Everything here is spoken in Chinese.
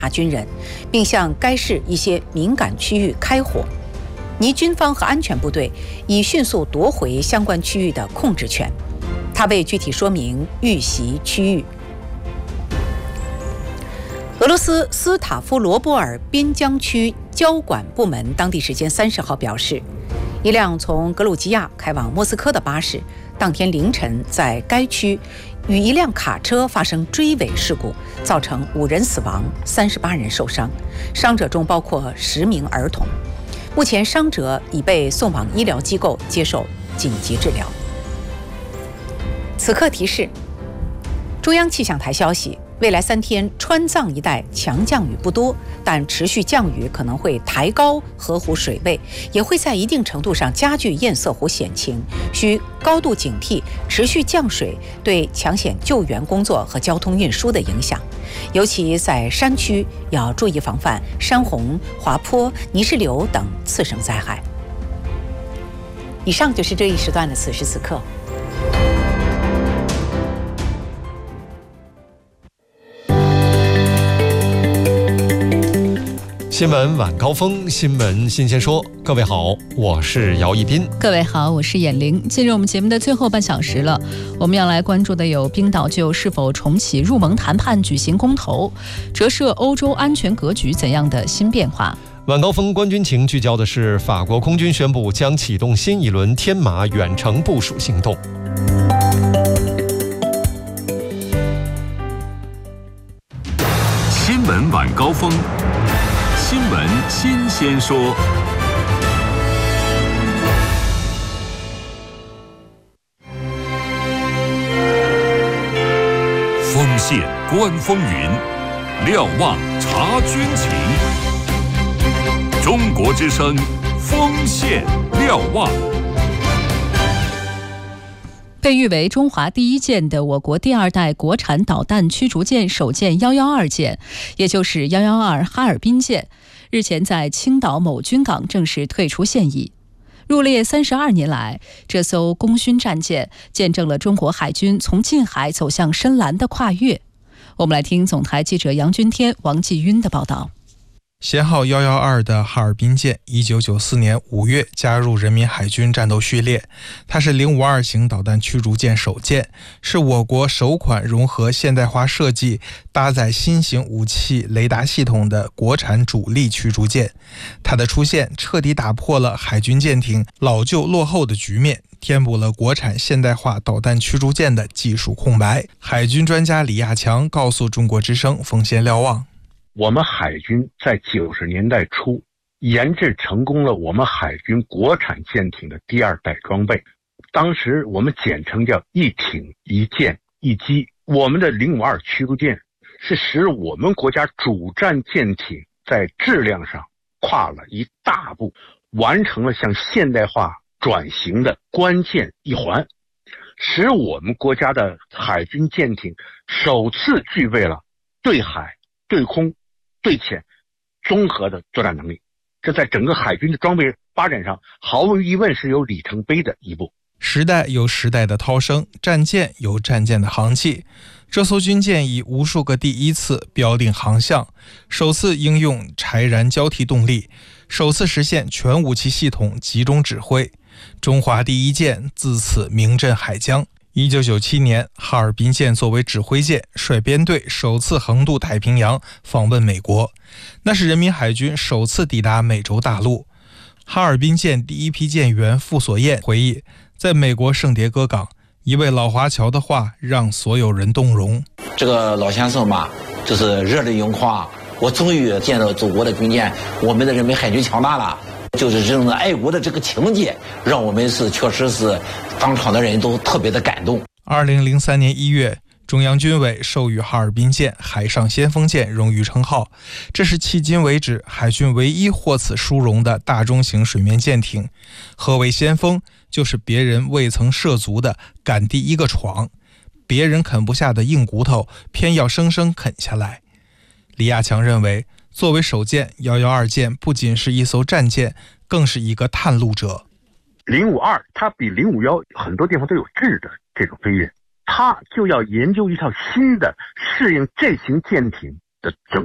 军人，并向该市一些敏感区域开火，拟军方和安全部队已迅速夺回相关区域的控制权。他未具体说明遇袭区域。俄罗斯斯塔夫罗波尔边疆区交管部门当地时间30号表示，一辆从格鲁吉亚开往莫斯科的巴士当天凌晨在该区与一辆卡车发生追尾事故，造成5人死亡，38人受伤，伤者中包括10名儿童。目前伤者已被送往医疗机构接受紧急治疗。此刻提示：中央气象台消息，未来3天川藏一带强降雨不多，但持续降雨可能会抬高河湖水位，也会在一定程度上加剧堰塞湖险情，需高度警惕持续降水对抢险救援工作和交通运输的影响，尤其在山区要注意防范山洪、滑坡、泥石流等次生灾害。以上就是这一时段的此时此刻。 新闻晚高峰，新闻新鲜说。各位好，我是姚一斌。 各位好，我是闫玲。进入我们节目的最后半小时了，我们要来关注的有冰岛就是否重启入盟谈判举行公投，折射欧洲安全格局怎样的新变化。 晚高峰观军情聚焦的是法国空军宣布将启动新一轮天马远程部署行动。 新闻晚高峰，新闻新鲜说。锋线观风云，瞭望察军情。中国之声，锋线瞭望。 被誉为中华第一舰的我国第2代国产导弹驱逐舰首舰112舰，也就是112哈尔滨舰，日前在青岛某军港正式退出现役。入列32年来，这艘功勋战舰见证了中国海军从近海走向深蓝的跨越。我们来听总台记者杨军天、王继晕的报道。 舷号112的哈尔滨舰1994年5月加入人民海军战斗序列，它是052型导弹驱逐舰首舰，是我国首款融合现代化设计、搭载新型武器雷达系统的国产主力驱逐舰。它的出现彻底打破了海军舰艇老旧落后的局面，填补了国产现代化导弹驱逐舰的技术空白。海军专家李亚强告诉中国之声锋线瞭望， 我们海军在90年代初研制成功了我们海军国产舰艇的第2代装备，当时我们简称叫一艇一舰一机。我们的052驱逐舰是使我们国家主战舰艇在质量上跨了一大步，完成了向现代化转型的关键一环，使我们国家的海军舰艇首次具备了对海、对空、对潜综合的作战能力，这在整个海军的装备发展上毫无疑问是有里程碑的一步。 时代有时代的涛声，战舰有战舰的航气。这艘军舰以无数个第一次标定航向，首次应用柴燃交替动力，首次实现全武器系统集中指挥。中华第一舰自此名震海疆。1997年，哈尔滨舰作为指挥舰，率编队首次横渡太平洋，访问美国。那是人民海军首次抵达美洲大陆。哈尔滨舰第一批舰员傅所燕回忆，在美国圣迭戈港，一位老华侨的话让所有人动容。 这个老先生嘛，就是热泪盈眶，我终于见到祖国的军舰，我们的人民海军强大了。就是这种的爱国的这个情节，让我们确实是当场的人都特别的感动。 2003年1月，中央军委授予哈尔滨舰海上先锋舰荣誉称号，这是迄今为止海军唯一获此殊荣的大中型水面舰艇。何为先锋？就是别人未曾涉足的敢第一个闯，别人啃不下的硬骨头，偏要生生啃下来。李亚强认为，作为首舰112舰不仅是一艘战舰，更是一个探路者。 052它比051很多地方都有质的这种飞跃，它就要研究一套新的适应这型舰艇的整